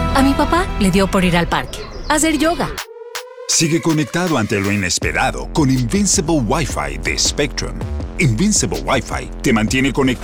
A mi papá le dio por ir al parque, a hacer yoga. Sigue conectado ante lo inesperado con Invincible Wi-Fi de Spectrum. Invincible Wi-Fi te mantiene conectado